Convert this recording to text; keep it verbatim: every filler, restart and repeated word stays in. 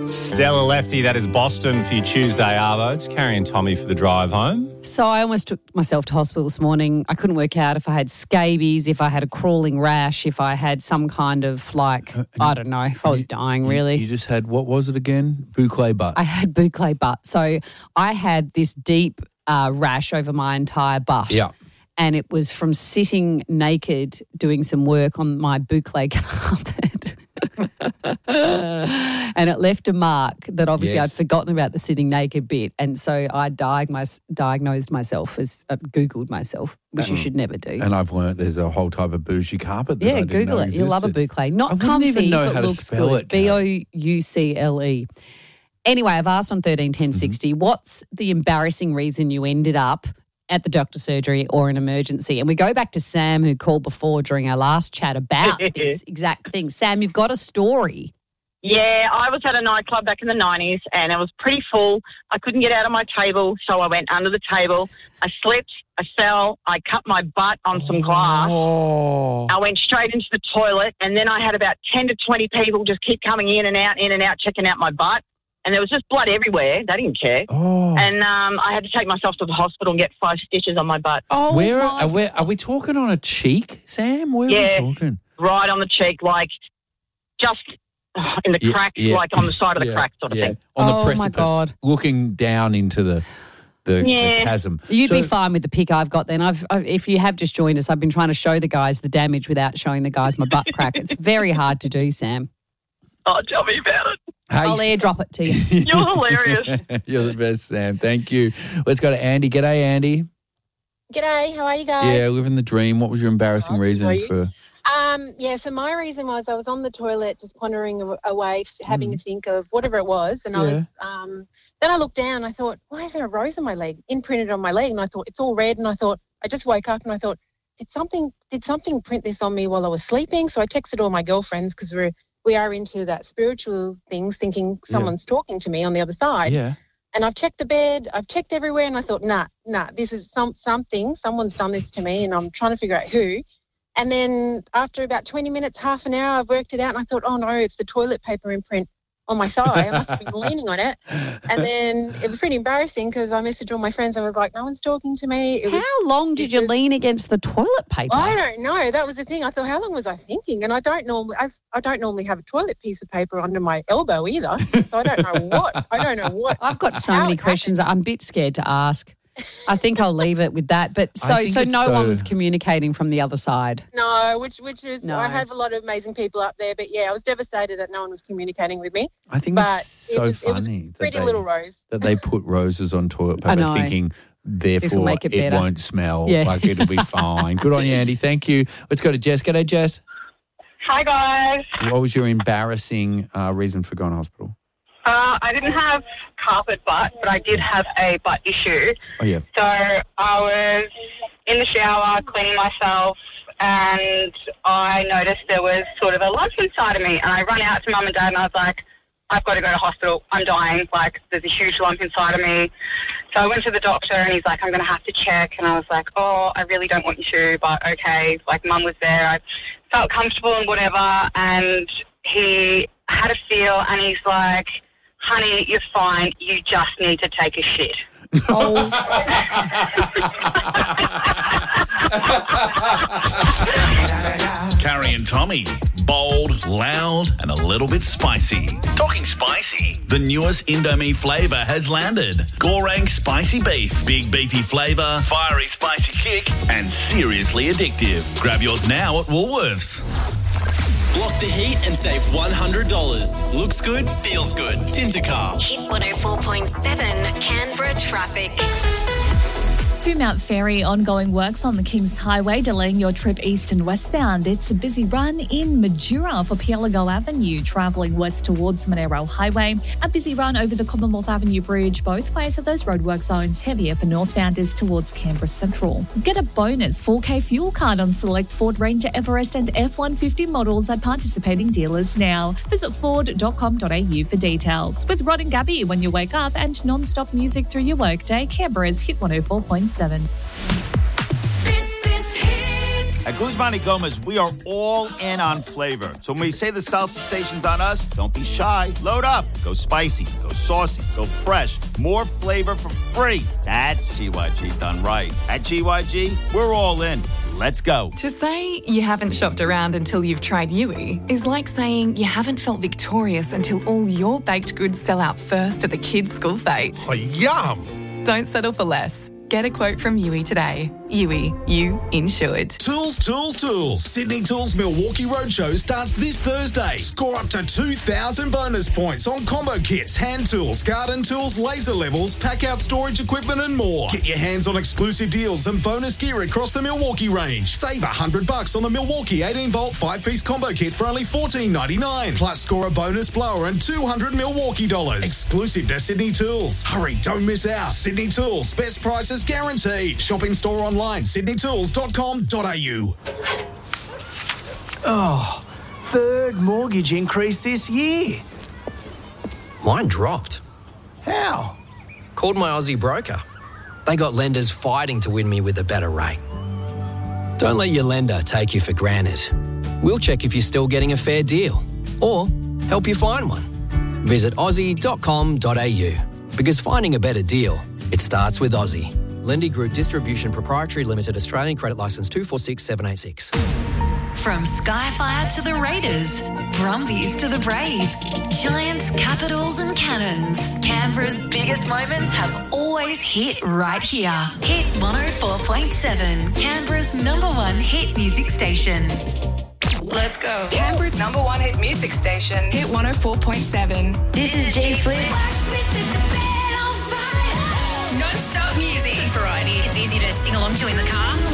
Stella Lefty, that is Boston for your Tuesday arvo. It's Carrie and Tommy for the drive home. So I almost took myself to hospital this morning. I couldn't work out if I had scabies, if I had a crawling rash, if I had some kind of like, uh, I don't know, if I was you, dying really. You just had, what was it again? Boucle butt. I had boucle butt. So I had this deep uh, rash over my entire butt. Yeah. And it was from sitting naked doing some work on my boucle carpet. And it left a mark that obviously yes. I'd forgotten about the sitting naked bit. And so I diagnosed, diagnosed myself as, uh, Googled myself, which um, you should never do. And I've learnt there's a whole type of bougie carpet that yeah, I didn't Google know it. existed. You'll love a boucle. Not I wouldn't comfy, even know but how to looks spell good. it, B O U C L E. Anyway, I've asked on thirteen ten sixty, mm-hmm. what's the embarrassing reason you ended up at the doctor's surgery or an emergency? And we go back to Sam, who called before during our last chat about this exact thing. Sam, you've got a story. Yeah, I was at a nightclub back in the nineties and it was pretty full. I couldn't get out of my table, so I went under the table. I slipped, I fell, I cut my butt on some glass. Oh. I went straight into the toilet, and then I had about ten to twenty people just keep coming in and out, in and out, checking out my butt. And there was just blood everywhere. They didn't care. Oh. And um, I had to take myself to the hospital and get five stitches on my butt. Oh, where my are, where, are we talking on a cheek, Sam? Where yeah, are we talking? Right on the cheek, like just in the yeah, crack, yeah. like on the side of the yeah, crack sort of yeah. thing. On the oh, precipice, my God. looking down into the the, yeah. the chasm. You'd so, be fine with the pic I've got then. I've, I've, if you have just joined us, I've been trying to show the guys the damage without showing the guys my butt crack. It's very hard to do, Sam. Oh, tell me about it. Hey, I'll airdrop it to you. You're hilarious. You're the best, Sam. Thank you. Let's go to Andy. G'day, Andy. G'day, how are you guys? Yeah, living the dream. What was your embarrassing Oh, reason you? for... Um, yeah, so my reason was I was on the toilet just pondering a- away, having mm. a think of whatever it was. And yeah. I was, um, then I looked down, I thought, why is there a rose on my leg, imprinted on my leg? And I thought, it's all red. And I thought, I just woke up and I thought, did something, did something print this on me while I was sleeping? So I texted all my girlfriends because we're, we are into that spiritual things, thinking someone's yeah. talking to me on the other side. Yeah. And I've checked the bed, I've checked everywhere, and I thought, nah, nah, this is some something, someone's done this to me, and I'm trying to figure out who. And then after about twenty minutes, half an hour, I've worked it out, and I thought, oh, no, it's the toilet paper imprint on my thigh. I must have been leaning on it. And then it was pretty embarrassing because I messaged all my friends. I was like, no one's talking to me. It how was, long did you was, lean against the toilet paper? I don't know. That was the thing. I thought, how long was I thinking? And I don't normally, I, I don't normally have a toilet piece of paper under my elbow either. So I don't know what. I don't know what. I've got so many questions that I'm a bit scared to ask. I think I'll leave it with that. But so so no so... one was communicating from the other side. No, which which is no. I have a lot of amazing people up there, but yeah, I was devastated that no one was communicating with me. I think but it's so it was, funny. It was pretty that they, little rose. That they put roses on toilet paper thinking therefore make it, it won't smell, yeah. like it'll be fine. Good on you, Andy. Thank you. Let's go to Jess. G'day, Jess. Hi, guys. What was your embarrassing uh, reason for going to hospital? Uh, I didn't have carpet butt, but I did have a butt issue. Oh, yeah. So I was in the shower cleaning myself and I noticed there was sort of a lump inside of me, and I run out to mum and dad and I was like, I've got to go to hospital. I'm dying. Like, there's a huge lump inside of me. So I went to the doctor and he's like, I'm going to have to check. And I was like, oh, I really don't want you to, but okay. Like, mum was there. I felt comfortable and whatever. And he had a feel and he's like, honey, you're fine. You just need to take a shit. Oh. Carrie and Tommy. Bold, loud, and a little bit spicy. Talking spicy, the newest Indomie flavour has landed. Goreng spicy beef, big beefy flavour, fiery spicy kick, and seriously addictive. Grab yours now at Woolworths. Block the heat and save one hundred dollars. Looks good, feels good. Tintercar. Hit one oh four point seven Canberra traffic. Through Mount Ferry, ongoing works on the Kings Highway delaying your trip east and westbound. It's a busy run in Majura for Pielago Avenue, travelling west towards Monero Highway. A busy run over the Commonwealth Avenue Bridge, both ways of those roadwork zones. Heavier for northbounders towards Canberra Central. Get a bonus four K fuel card on select Ford Ranger Everest and F one fifty models at participating dealers now. Visit ford dot com dot a u for details. With Rod and Gabby when you wake up and non-stop music through your workday, Canberra's Hit one oh four point seven. This is Hit. At Guzman y Gomez, we are all in on flavor. So when we say the salsa station's on us, don't be shy. Load up. Go spicy, go saucy, go fresh. More flavor for free. That's G Y G done right. At G Y G, we're all in. Let's go. To say you haven't shopped around until you've tried Yui is like saying you haven't felt victorious until all your baked goods sell out first at the kids' school fete. Oh, yum! Don't settle for less. Get a quote from Yui today. Yui, you insured. Tools, tools, tools. Sydney Tools Milwaukee Roadshow starts this Thursday. Score up to two thousand bonus points on combo kits, hand tools, garden tools, laser levels, pack-out storage equipment and more. Get your hands on exclusive deals and bonus gear across the Milwaukee range. Save one hundred bucks on the Milwaukee eighteen volt five-piece combo kit for only fourteen ninety-nine. Plus score a bonus blower and two hundred Milwaukee dollars. Exclusive to Sydney Tools. Hurry, don't miss out. Sydney Tools. Best prices guaranteed. Shopping store online, sydney tools dot com dot a u. Oh, third mortgage increase this year. Mine dropped. How? Called my Aussie broker. They got lenders fighting to win me with a better rate. Don't let your lender take you for granted. We'll check if you're still getting a fair deal or help you find one. Visit aussie dot com dot a u because finding a better deal, it starts with Aussie. Lendy Group Distribution Proprietary Limited, Australian Credit Licence two four six seven eight six. From Skyfire to the Raiders, Brumbies to the Brave, Giants, Capitals and Cannons, Canberra's biggest moments have always hit right here. Hit one oh four point seven, Canberra's number one hit music station. Let's go. Canberra's number one hit music station, Hit one oh four point seven. This is G Flip. Non-stop music. Variety. It's easy to sing along to in the car.